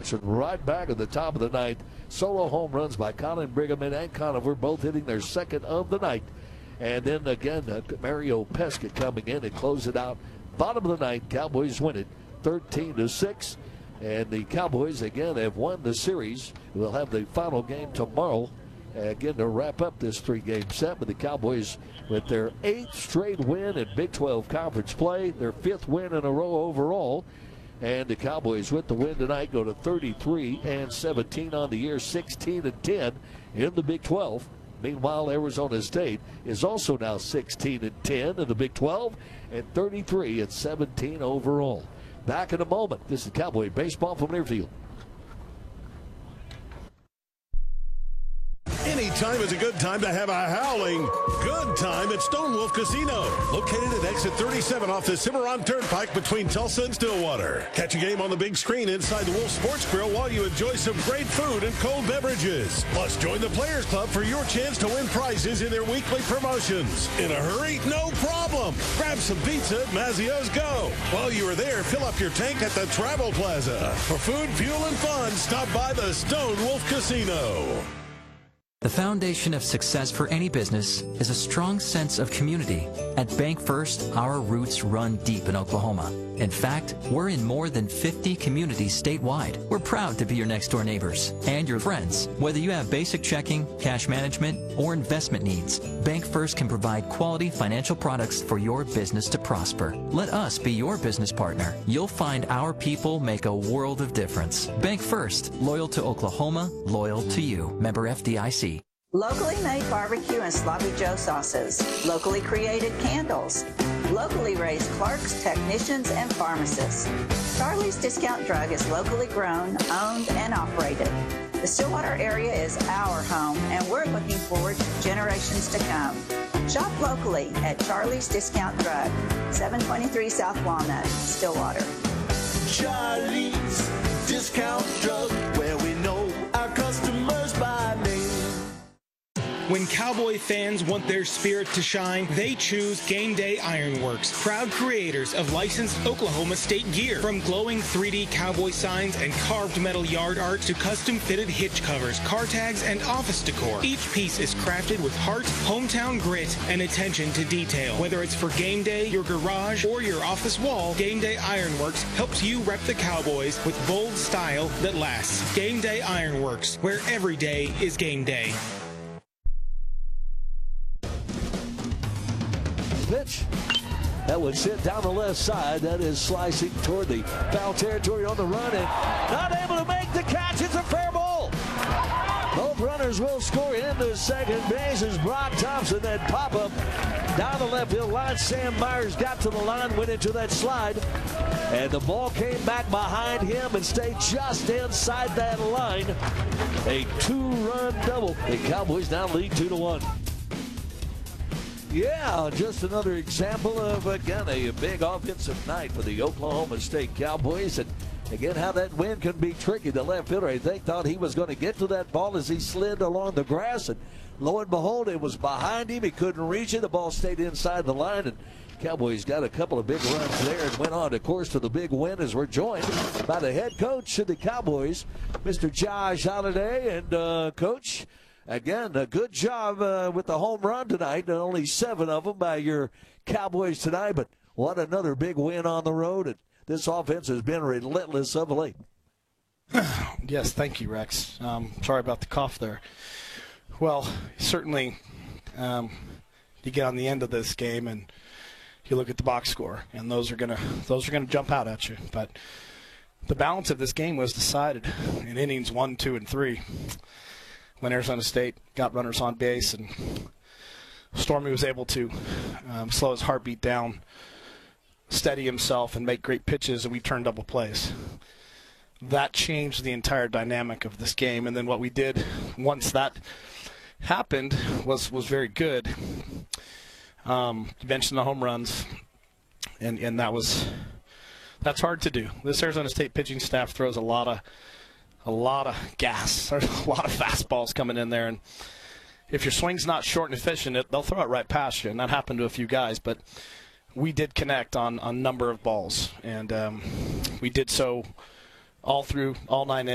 action right back at the top of the ninth. Solo home runs by Colin Brigham and Conover, both hitting their second of the night. And then again, Mario Pesca coming in and close it out. Bottom of the ninth, Cowboys win it 13-6. And the Cowboys again have won the series. We'll have the final game tomorrow. Again, to wrap up this three-game set, but the Cowboys with their 8th straight win in Big 12 conference play, their 5th win in a row overall. And the Cowboys with the win tonight go to 33-17 on the year, 16-10 in the Big 12. Meanwhile, Arizona State is also now 16-10 in the Big 12 and 33-17 overall. Back in a moment. This is Cowboy Baseball from Learfield. Anytime is a good time to have a howling good time at Stone Wolf Casino. Located at exit 37 off the Cimarron Turnpike between Tulsa and Stillwater. Catch a game on the big screen inside the Wolf Sports Grill while you enjoy some great food and cold beverages. Plus, join the Players Club for your chance to win prizes in their weekly promotions. In a hurry? No problem. Grab some pizza at Mazzio's Go. While you are there, fill up your tank at the Travel Plaza. For food, fuel, and fun, stop by the Stone Wolf Casino. The foundation of success for any business is a strong sense of community. At Bank First, our roots run deep in Oklahoma. In fact, we're in more than 50 communities statewide. We're proud to be your next-door neighbors and your friends. Whether you have basic checking, cash management, or investment needs, Bank First can provide quality financial products for your business to prosper. Let us be your business partner. You'll find our people make a world of difference. Bank First, loyal to Oklahoma, loyal to you. Member FDIC. Locally made barbecue and Sloppy Joe sauces, locally created candles, locally raised clerks, technicians, and pharmacists. Charlie's Discount Drug is locally grown, owned, and operated. The Stillwater area is our home, and we're looking forward to generations to come. Shop locally at Charlie's Discount Drug, 723 South Walnut, Stillwater. Charlie's Discount Drug, where we know our customers by name. When Cowboy fans want their spirit to shine, they choose Game Day Ironworks, proud creators of licensed Oklahoma State gear. From glowing 3D cowboy signs and carved metal yard art to custom-fitted hitch covers, car tags, and office decor, each piece is crafted with heart, hometown grit, and attention to detail. Whether it's for game day, your garage, or your office wall, Game Day Ironworks helps you rep the Cowboys with bold style that lasts. Game Day Ironworks, where every day is game day. Pitch. That would sit down the left side. That is slicing toward the foul territory on the run and not able to make the catch. It's a fair ball. Both runners will score into second base as Brock Thompson then pop up down the left field line. Sam Myers got to the line, went into that slide, and the ball came back behind him and stayed just inside that line. A 2-run double. The Cowboys now lead 2-1. Yeah, just another example of, again, a big offensive night for the Oklahoma State Cowboys. And, again, how that wind can be tricky. The left fielder, I think, thought he was going to get to that ball as he slid along the grass. And, lo and behold, it was behind him. He couldn't reach it. The ball stayed inside the line. And Cowboys got a couple of big runs there and went on, of course, to the big win as we're joined by the head coach of the Cowboys, Mr. Josh Holliday. And, Coach, again, a good job with the home run tonight. Only 7 of them by your Cowboys tonight, but what another big win on the road. And this offense has been relentless of late. Yes, thank you, Rex. Sorry about the cough there. Well, certainly you get on the end of this game and you look at the box score, and those are gonna jump out at you. But the balance of this game was decided in innings 1, 2, and 3. When Arizona State got runners on base and Stormy was able to slow his heartbeat down, steady himself, and make great pitches, and we turned double plays. That changed the entire dynamic of this game, and then what we did once that happened was very good. You mentioned the home runs, and that's hard to do. This Arizona State pitching staff throws a lot of gas. There's a lot of fastballs coming in there, and if your swing's not short and efficient, they'll throw it right past you, and that happened to a few guys. But we did connect on a number of balls, and we did so all 9 innings.